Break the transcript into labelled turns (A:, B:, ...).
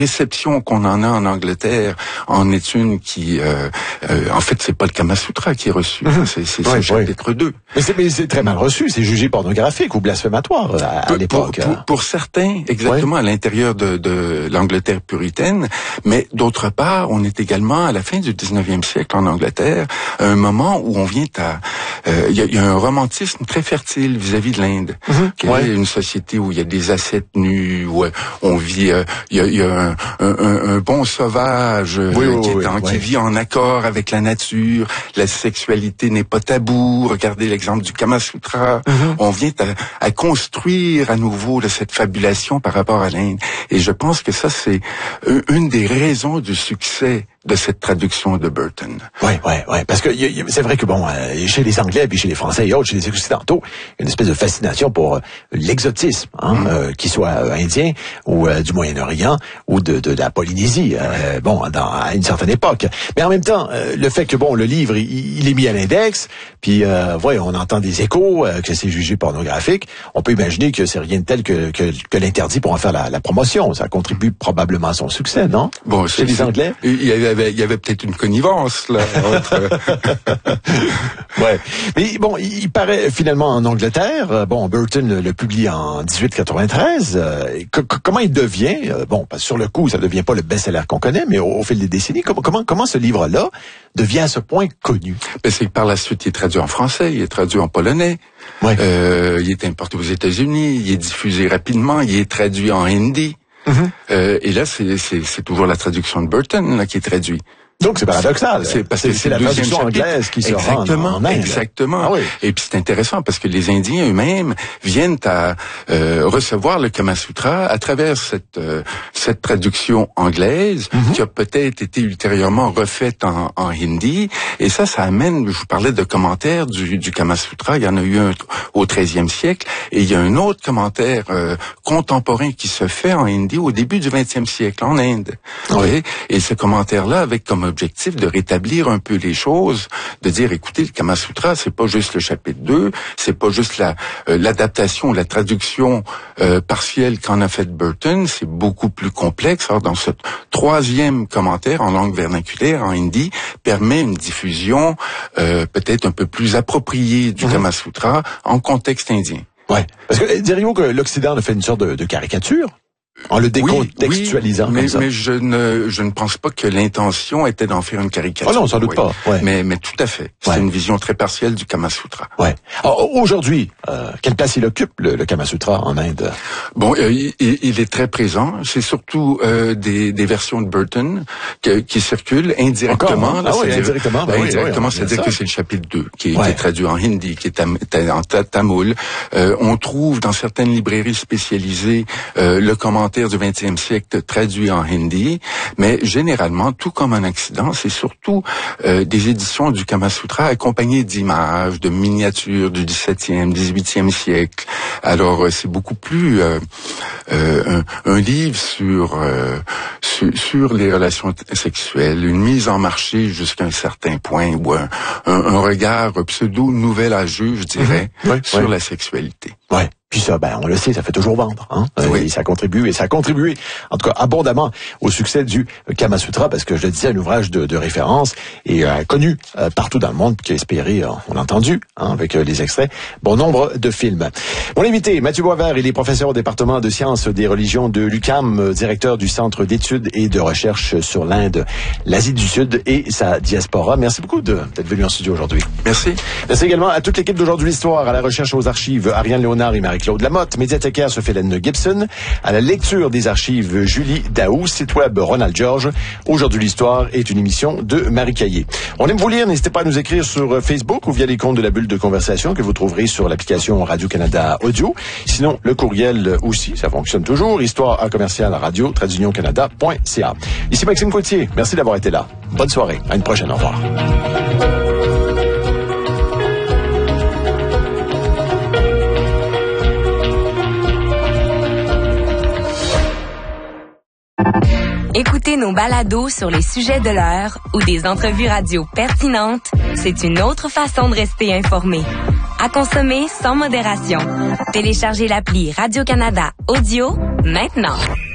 A: réception qu'on en a en Angleterre en est une qui, en fait, c'est pas le Kama Sutra qui est reçu, c'est le chapitre 2.
B: Mais c'est très mal reçu, c'est jugé pornographique ou blasphématoire à l'époque.
A: Pour certains, exactement, à l'intérieur de l'Angleterre puritaine, mais d'autre part, on est également à la fin du 19e siècle en Angleterre, à un moment où on vient il y a un romantisme très fertile vis-à-vis de l'Inde, qui est une société où il y a des ascètes nus, où on vit, il y a un bon sauvage qui vit en accord avec la nature. La sexualité n'est pas tabou. Regardez l'exemple du Kama Sutra. On vient à construire à nouveau cette fabulation par rapport à l'Inde. Et je pense que ça, c'est une des raisons du succès de cette traduction de Burton.
B: Ouais. Parce que c'est vrai que chez les Anglais, puis chez les Français et autres, chez les Occidentaux, il y a une espèce de fascination pour l'exotisme, qu'il soit indien ou du Moyen-Orient ou de la Polynésie, à une certaine époque. Mais en même temps, le fait que le livre, il est mis à l'index, puis on entend des échos, que c'est jugé pornographique, on peut imaginer que c'est rien de tel que l'interdit pour en faire la promotion. Ça contribue probablement à son succès, non?
A: Bon,
B: chez les Anglais?
A: Il y avait peut-être une connivence là entre.
B: Mais il paraît finalement en Angleterre. Burton le publie en 1893. Comment il devient parce que sur le coup, ça devient pas le best-seller qu'on connaît, mais au fil des décennies, comment ce livre-là devient à ce point connu?
A: C'est que par la suite, il est traduit en français, il est traduit en polonais. Il est importé aux États-Unis, il est diffusé rapidement, il est traduit en hindi. Et là, c'est toujours la traduction de Burton là, qui est traduite.
B: Donc c'est paradoxal.
A: C'est
B: la traduction anglaise qui se rend en Inde.
A: Exactement. Et puis c'est intéressant parce que les Indiens eux-mêmes viennent à recevoir le Kama Sutra à travers cette traduction anglaise qui a peut-être été ultérieurement refaite en hindi. Et ça amène, je vous parlais de commentaires du Kama Sutra. Il y en a eu un au 13e siècle et il y a un autre commentaire contemporain qui se fait en hindi au début du 20e siècle en Inde. Et ce commentaire-là avec comme objectif de rétablir un peu les choses, de dire, écoutez, le Kama Sutra, c'est pas juste le chapitre 2, c'est pas juste l'adaptation, la traduction partielle qu'en a fait Burton, c'est beaucoup plus complexe. Alors, dans ce troisième commentaire en langue vernaculaire, en hindi, permet une diffusion peut-être un peu plus appropriée du Kama Sutra en contexte indien.
B: Parce que diriez-vous que l'Occident a fait une sorte de caricature? En le décontextualisant comme ça.
A: Mais je ne pense pas que l'intention était d'en faire une caricature.
B: Non, sans doute pas.
A: Mais tout à fait. C'est une vision très partielle du Kama Sutra.
B: Alors, aujourd'hui, quelle place il occupe le Kama Sutra en Inde?
A: Il est très présent. C'est surtout des versions de Burton qui circulent indirectement. Indirectement, c'est-à-dire que c'est le chapitre 2 qui est traduit en hindi, qui est en tamoul. On trouve dans certaines librairies spécialisées le commentaire du 20e siècle traduit en hindi, mais généralement, tout comme en Occident, c'est surtout des éditions du Kama Sutra accompagnées d'images, de miniatures du 17e, 18e siècle. Alors, c'est beaucoup plus un livre sur les relations sexuelles, une mise en marché jusqu'à un certain point, ou un regard pseudo-nouvel-âgeux, je dirais, sur la sexualité.
B: Puis ça, on le sait, ça fait toujours vendre, Et ça contribue, en tout cas, abondamment au succès du Kama Sutra, parce que je le disais, un ouvrage de référence et connu partout dans le monde, qui a inspiré, on l'a entendu, avec les extraits, bon nombre de films. Mon invité, Mathieu Boisvert, il est professeur au département de sciences des religions de l'UQAM, directeur du Centre d'études et de recherche sur l'Inde, l'Asie du Sud et sa diaspora. Merci beaucoup d'être venu en studio aujourd'hui.
A: Merci.
B: Merci également à toute l'équipe d'Aujourd'hui l'Histoire, à la recherche aux archives, Ariane Léonard et Marie-Claude Lamotte, médiathécaire Sophie-Hélène Gibson, à la lecture des archives Julie Daou, site web Ronald George. Aujourd'hui l'Histoire est une émission de Marie Caillé. On aime vous lire, n'hésitez pas à nous écrire sur Facebook ou via les comptes de la bulle de conversation que vous trouverez sur l'application Radio-Canada Audio. Sinon, le courriel aussi, ça fonctionne toujours, histoire@radio-canada.ca. Ici Maxime Coutier, merci d'avoir été là. Bonne soirée, à une prochaine, au revoir.
C: Écouter nos balados sur les sujets de l'heure ou des entrevues radio pertinentes, c'est une autre façon de rester informé. À consommer sans modération. Téléchargez l'appli Radio-Canada Audio maintenant.